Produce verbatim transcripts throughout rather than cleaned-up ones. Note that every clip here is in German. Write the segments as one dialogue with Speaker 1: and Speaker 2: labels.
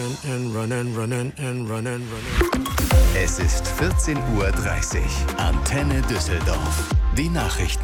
Speaker 1: And run and run and run and run.
Speaker 2: Es ist vierzehn Uhr dreißig. Antenne Düsseldorf. Die Nachrichten.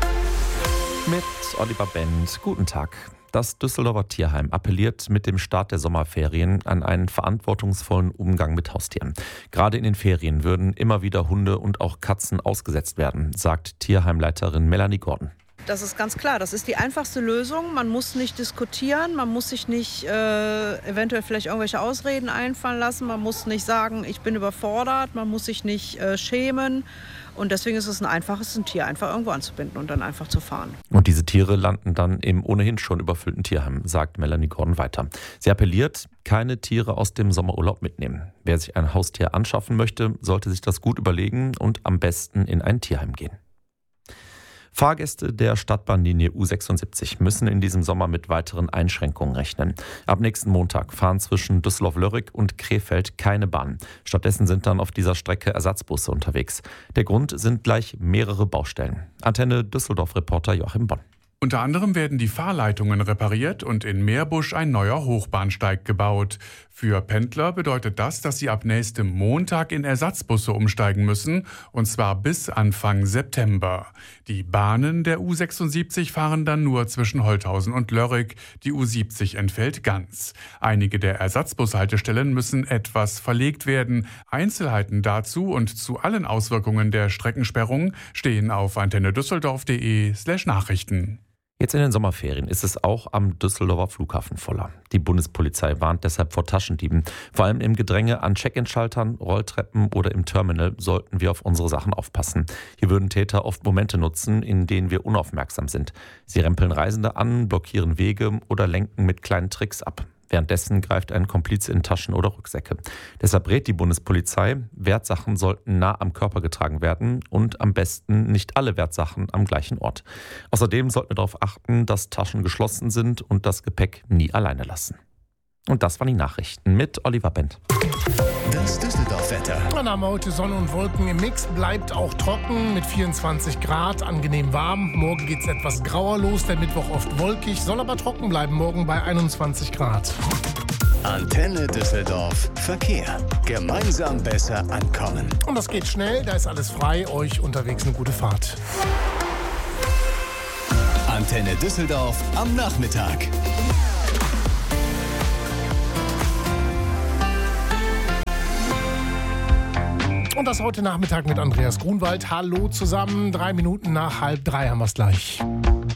Speaker 3: Mit Oliver Bent. Guten Tag. Das Düsseldorfer Tierheim appelliert mit dem Start der Sommerferien an einen verantwortungsvollen Umgang mit Haustieren. Gerade in den Ferien würden immer wieder Hunde und auch Katzen ausgesetzt werden, sagt Tierheimleiterin Melanie Gordon.
Speaker 4: Das ist ganz klar, das ist die einfachste Lösung. Man muss nicht diskutieren, man muss sich nicht äh, eventuell vielleicht irgendwelche Ausreden einfallen lassen, man muss nicht sagen, ich bin überfordert, man muss sich nicht äh, schämen. Und deswegen ist es ein einfaches, ein Tier einfach irgendwo anzubinden und dann einfach zu fahren.
Speaker 3: Und diese Tiere landen dann im ohnehin schon überfüllten Tierheim, sagt Melanie Gordon weiter. Sie appelliert, keine Tiere aus dem Sommerurlaub mitnehmen. Wer sich ein Haustier anschaffen möchte, sollte sich das gut überlegen und am besten in ein Tierheim gehen. Fahrgäste der Stadtbahnlinie U sechsundsiebzig müssen in diesem Sommer mit weiteren Einschränkungen rechnen. Ab nächsten Montag fahren zwischen Düsseldorf-Lörrick und Krefeld keine Bahnen. Stattdessen sind dann auf dieser Strecke Ersatzbusse unterwegs. Der Grund sind gleich mehrere Baustellen. Antenne Düsseldorf-Reporter Joachim Bonn.
Speaker 5: Unter anderem werden die Fahrleitungen repariert und in Meerbusch ein neuer Hochbahnsteig gebaut. Für Pendler bedeutet das, dass sie ab nächstem Montag in Ersatzbusse umsteigen müssen, und zwar bis Anfang September. Die Bahnen der U sechsundsiebzig fahren dann nur zwischen Holthausen und Lörrick. Die U siebzig entfällt ganz. Einige der Ersatzbushaltestellen müssen etwas verlegt werden. Einzelheiten dazu und zu allen Auswirkungen der Streckensperrung stehen auf antennedüsseldorf.de slash Nachrichten.
Speaker 3: Jetzt in den Sommerferien ist es auch am Düsseldorfer Flughafen voller. Die Bundespolizei warnt deshalb vor Taschendieben. Vor allem im Gedränge an Check-in-Schaltern, Rolltreppen oder im Terminal sollten wir auf unsere Sachen aufpassen. Hier würden Täter oft Momente nutzen, in denen wir unaufmerksam sind. Sie rempeln Reisende an, blockieren Wege oder lenken mit kleinen Tricks ab. Währenddessen greift ein Komplize in Taschen oder Rucksäcke. Deshalb rät die Bundespolizei, Wertsachen sollten nah am Körper getragen werden und am besten nicht alle Wertsachen am gleichen Ort. Außerdem sollten wir darauf achten, dass Taschen geschlossen sind und das Gepäck nie alleine lassen. Und das waren die Nachrichten mit Oliver Bent.
Speaker 2: Das Düsseldorf-Wetter.
Speaker 6: Dann haben wir heute Sonne und Wolken im Mix, bleibt auch trocken mit vierundzwanzig Grad, angenehm warm. Morgen geht es etwas grauer los, der Mittwoch oft wolkig, soll aber trocken bleiben, morgen bei einundzwanzig Grad.
Speaker 2: Antenne Düsseldorf Verkehr. Gemeinsam besser ankommen.
Speaker 6: Und das geht schnell, da ist alles frei, euch unterwegs eine gute Fahrt.
Speaker 2: Antenne Düsseldorf am Nachmittag.
Speaker 6: Und das heute Nachmittag mit Andreas Grunwald. Hallo zusammen, drei Minuten nach halb drei haben wir es gleich.